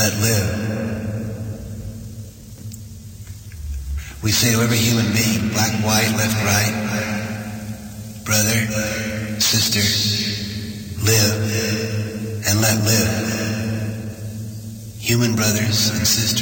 let live. We say to every human being, black, white, left, right, brother, sister, live and let live. Human brothers and sisters.